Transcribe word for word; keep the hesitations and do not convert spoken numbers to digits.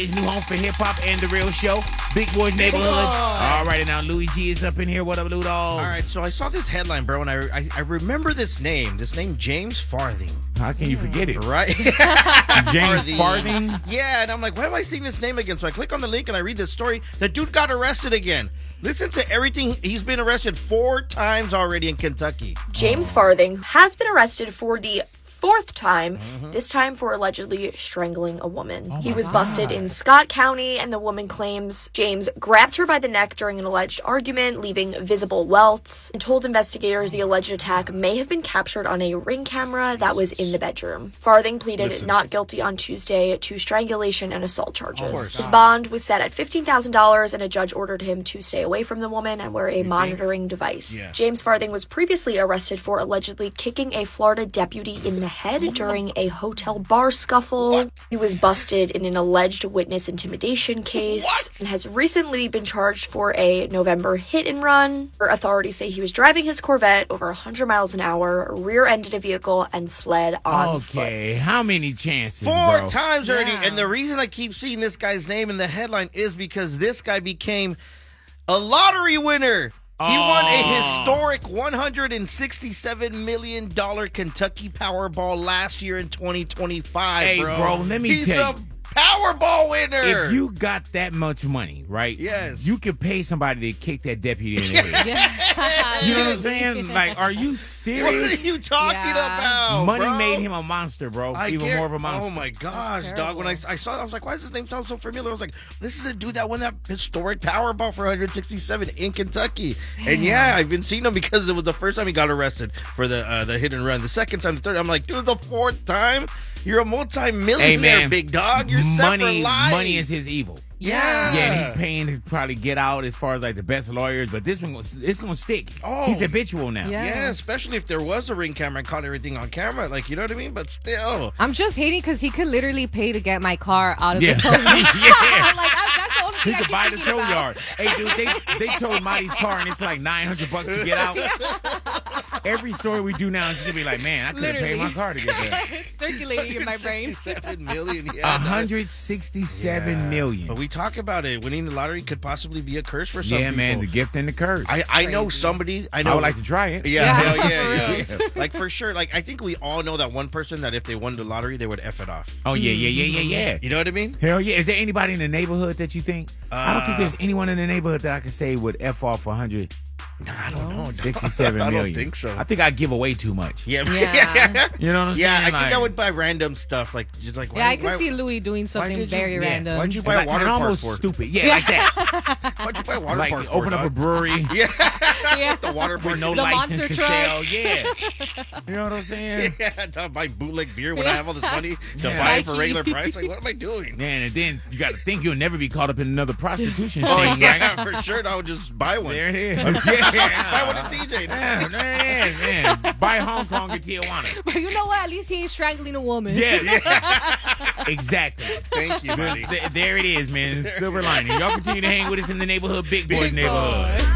His new home for hip hop and the real show, Big Boy's Neighborhood. All right, and now Louis G is up in here. What up, Lou Dog? All right, so I saw this headline, bro, and I, I I remember this name. This name, James Farthing. How can you forget it? Right? James Farthing? Yeah, and I'm like, why am I seeing this name again? So I click on the link and I read this story. The dude got arrested again. Listen to everything. He's been arrested four times already in Kentucky. James Farthing has been arrested for the fourth time, mm-hmm. this time for allegedly strangling a woman. Oh he was God. busted in Scott County, and the woman claims James grabbed her by the neck during an alleged argument, leaving visible welts, and told investigators the alleged attack may have been captured on a ring camera that was in the bedroom. Farthing pleaded Listen. not guilty on Tuesday to strangulation and assault charges. Oh, His bond was set at fifteen thousand dollars, and a judge ordered him to stay away from the woman and wear a you monitoring think? device. Yeah. James Farthing was previously arrested for allegedly kicking a Florida deputy in the head during a hotel bar scuffle. What? He was busted in an alleged witness intimidation case What? and has recently been charged for a November hit and run. Authorities say he was driving his Corvette over one hundred miles an hour, rear-ended a vehicle, and fled on Okay, foot. how many chances, Four bro? times already. Yeah. And the reason I keep seeing this guy's name in the headline is because this guy became a lottery winner. He won a Oh. historic one hundred sixty-seven million dollars Kentucky Powerball last year in twenty twenty-five, Hey, bro. bro, let me He's tell a you. Powerball winner. If you got that much money, right? Yes. You could pay somebody to kick that deputy in the head. You know what I'm saying? Like, are you What are serious? you talking Yeah. about? Money bro? made him a monster, bro. I Even guar- more of a monster. Oh my gosh, That's dog! When I, terrible. I saw it, I was like, "Why does this name sound so familiar?" I was like, "This is a dude that won that historic Powerball for one hundred sixty-seven in Kentucky." And yeah, I've been seeing him because it was the first time he got arrested for the uh, the hit and run. The second time, the third, I'm like, "Dude, the fourth time, you're a multi-millionaire, Hey, man. big dog. You're set money, for life." money is his evil. Yeah. Yeah, and he's paying to probably get out as far as like the best lawyers, but this one, it's gonna stick. Oh. He's habitual now. Yeah. Yeah, especially if there was a ring camera and caught everything on camera, like, you know what I mean? But still, I'm just hating because he could literally pay to get my car out of Yeah. the tow yard. Yeah. I'm like, I- that's the only He thing I could keep buy the thinking tow about. yard. Hey, dude, they they towed Marty's car and it's like nine hundred bucks to get out. Every story we do now, she's gonna be like, man, I could have paid Literally. my car to get there. It's circulating in my brain. sixty-seven million. Yeah, One no. hundred sixty-seven Yeah. million. But we talk about it. Winning the lottery could possibly be a curse for some Yeah, people. man, the gift and the curse. I, I know Crazy. somebody. I I know. would like to try it. Yeah, Yeah. hell yeah, yeah. Yeah. Like for sure. Like I think we all know that one person that if they won the lottery, they would f it off. Oh yeah, yeah, yeah, yeah, yeah. You know what I mean? Hell yeah. Is there anybody in the neighborhood that you think? I don't think Uh, there's anyone in the neighborhood that I could say would F off one hundred Nah, I don't know. sixty-seven I don't million. think so. I think I'd give away too much. Yeah, Yeah. You know what I'm yeah. I saying? think Like, I would buy random stuff like just like. Yeah, why- I could why- see Louis doing why something did you- very yeah, random. Why'd you buy like, a water and park almost for? stupid. Yeah, like that. Why'd you buy a water Like park for? open up a dog? brewery Yeah, Yeah. the water park with no The license monster to sell. trucks. Yeah. You know what I'm saying? Yeah, to buy bootleg beer when I have all this money to Yeah. buy it for Nike. regular price. Like, what am I doing? Man, and then you got to think you'll never be caught up in another prostitution Oh sting, right? yeah, for sure. I would just buy one. There it is. Buy Yeah. one at T J. Yeah, there it is, man. Buy Hong Kong and Tijuana. But you know what? At least he ain't strangling a woman. Yeah, exactly. Thank you, buddy. Th- there it is, man. Silver lining. Y'all continue to hang with us in the neighborhood, Big Boys Big neighborhood. Boy.